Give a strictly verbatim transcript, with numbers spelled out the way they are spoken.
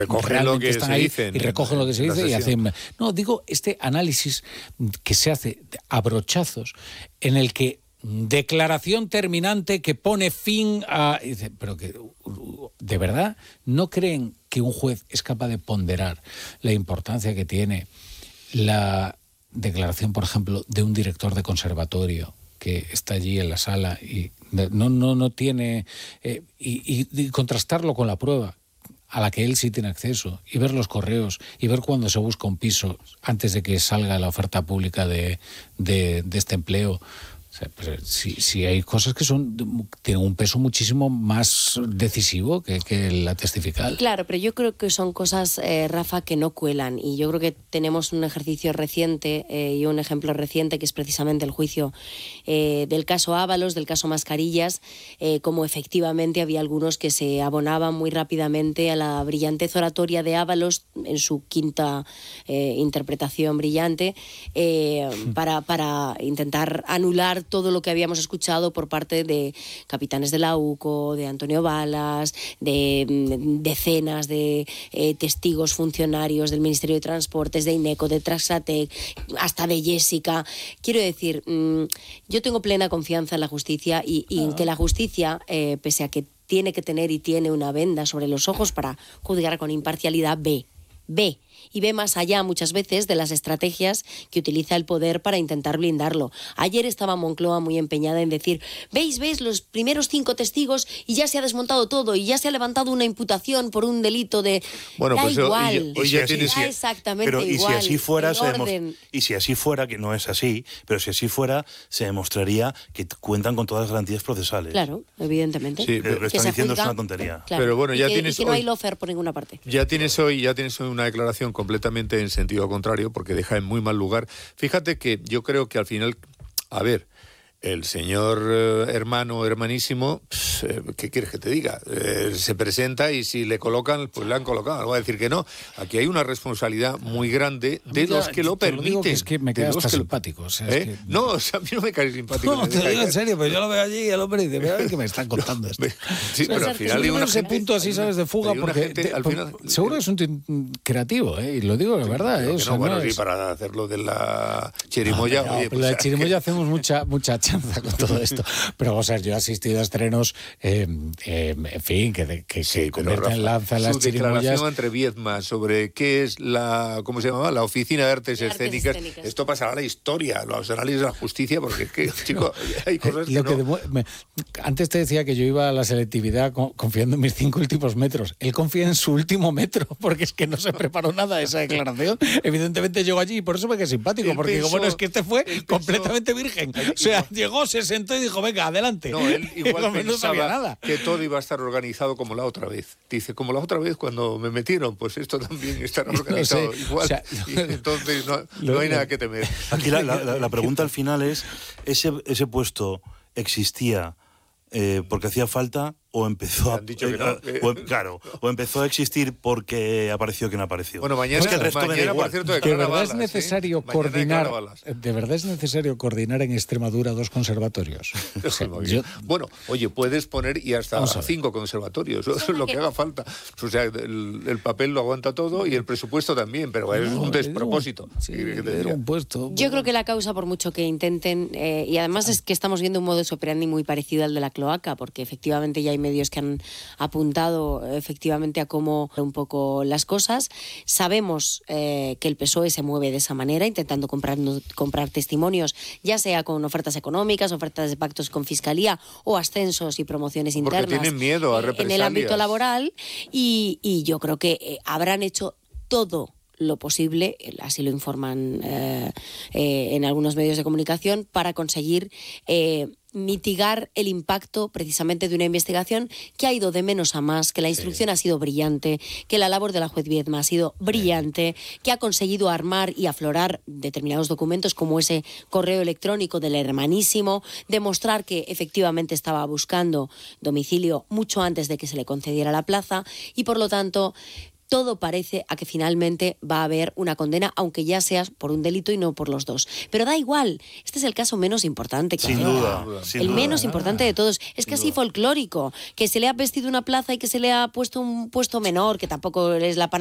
recogen lo que están se ahí dicen, y recogen lo que se dice y hacen... No, digo, este análisis que se hace a brochazos, en el que declaración terminante que pone fin a... Dice, pero que, ¿de verdad no creen que un juez es capaz de ponderar la importancia que tiene la declaración, por ejemplo, de un director de conservatorio que está allí en la sala y no, no, no tiene... Eh, y, y, y contrastarlo con la prueba a la que él sí tiene acceso, y ver los correos, y ver cuándo se busca un piso antes de que salga la oferta pública de, de, de este empleo? O sea, pues, si, si hay cosas que son tienen un peso muchísimo más decisivo que, que la testifical. Claro, pero yo creo que son cosas, eh, Rafa, que no cuelan. Y yo creo que tenemos un ejercicio reciente eh, y un ejemplo reciente que es precisamente el juicio eh, del caso Ábalos, del caso Mascarillas, eh, como efectivamente había algunos que se abonaban muy rápidamente a la brillantez oratoria de Ábalos en su quinta eh, interpretación brillante eh, para, para intentar anular todo lo que habíamos escuchado por parte de capitanes de la U C O, de Antonio Balas, de, de decenas de eh, testigos funcionarios del Ministerio de Transportes, de INECO, de Traxatec, hasta de Jessica. Quiero decir, mmm, yo tengo plena confianza en la justicia y, y en que la justicia, eh, pese a que tiene que tener y tiene una venda sobre los ojos para juzgar con imparcialidad, ve, ve. Y ve más allá muchas veces de las estrategias que utiliza el poder para intentar blindarlo. Ayer estaba Moncloa muy empeñada en decir, veis, veis los primeros cinco testigos y ya se ha desmontado todo y ya se ha levantado una imputación por un delito de... Bueno, da pues igual, hoy ya tienes da exactamente pero, igual. Y si así fuera, se demos... orden... y si así fuera, que no es así, pero si así fuera, se demostraría que cuentan con todas las garantías procesales. Claro, evidentemente. Sí, pero, lo que están diciendo juzga, es una tontería. Claro, pero bueno, ya y que, tienes y que no hoy, hay lawfare por ninguna parte. Ya tienes hoy, ya tienes hoy una declaración completamente en sentido contrario, porque deja en muy mal lugar. Fíjate que yo creo que al final, a ver, el señor eh, hermano, hermanísimo, pues, eh, ¿qué quieres que te diga? Eh, se presenta y si le colocan, pues le han colocado. No voy a decir que no. Aquí hay una responsabilidad muy grande de Mira, los que lo permiten. Lo digo que es que me queda hasta que simpático. O sea, ¿Eh? es que... No, o sea, a mí no me cae simpático. No, te lo digo en serio, pero yo lo veo allí y el hombre dice, mira, a ver qué me están contando esto. Sí, pero al final hay una ese gente, punto así, ¿sabes? De fuga, porque gente, te, al final, seguro es un t- creativo, ¿eh? Y lo digo de verdad. ¿eh? O sea, no, bueno, no sí, es... para hacerlo de la chirimoya. No, oye, pero pues, la chirimoya hacemos mucha, mucha chanza con todo esto. Pero, o sea, yo he asistido a estrenos, eh, eh, en fin, que, que, que sí, convierten en lanza las su chirimoyas. declaración entre Viedma sobre qué es la, ¿cómo se llamaba? La Oficina de Artes, de Artes Escénicas. Escénicas. Esto pasará a la historia, los análisis de la justicia, porque es que, chicos, hay cosas que, Lo que no... demu- me, antes te decía que yo iba a la selectividad con, confiando en mis cinco últimos metros. Él confía en su último metro, porque es que no se preparó nada de esa declaración. Evidentemente llegó allí y por eso me quedé simpático, Él porque pensó, digo, bueno, es que este fue pensó, completamente virgen. O sea, llegó, se sentó y dijo, venga, adelante. No, él igual no sabía nada. que todo iba a estar organizado como la otra vez. Dice, como la otra vez cuando me metieron, pues esto también estará organizado no sé, igual. O sea, y entonces no, lo, no hay lo, nada que temer. Aquí la, la, la pregunta al final es, ¿ese, ese puesto existía eh, porque hacía falta o empezó a, Han dicho que eh, no. o, claro, o empezó a existir porque apareció quien apareció? Bueno, mañana, es que el resto me da mañana igual. por cierto, de declara verdad balas, es necesario ¿eh? coordinar, balas. de verdad es necesario coordinar en Extremadura dos conservatorios. O sea, yo, bueno, oye, puedes poner y hasta cinco conservatorios, eso es lo que haga falta. O sea, el, el papel lo aguanta todo y el presupuesto también, pero es no, un despropósito. Un, sí, era un puesto. Yo creo que la causa, por mucho que intenten, eh, y además es que estamos viendo un modus operandi muy parecido al de la cloaca, porque efectivamente ya hay medios que han apuntado efectivamente a cómo un poco las cosas. Sabemos eh, que el P S O E se mueve de esa manera, intentando comprar, comprar testimonios, ya sea con ofertas económicas, ofertas de pactos con Fiscalía o ascensos y promociones Porque internas. tienen miedo a represalias. En el ámbito laboral y, y yo creo que eh, habrán hecho todo lo posible, así lo informan eh, eh, en algunos medios de comunicación, para conseguir eh, mitigar el impacto precisamente de una investigación que ha ido de menos a más, que la instrucción sí. ha sido brillante, que la labor de la juez Viedma ha sido brillante, sí. que ha conseguido armar y aflorar determinados documentos como ese correo electrónico del hermanísimo, demostrar que efectivamente estaba buscando domicilio mucho antes de que se le concediera la plaza y por lo tanto todo parece a que finalmente va a haber una condena, aunque ya sea por un delito y no por los dos. Pero da igual, este es el caso menos importante que Sin hay. duda, sin el duda. menos importante de todos. Es casi folclórico, que se le ha vestido una plaza y que se le ha puesto un puesto menor, que tampoco es la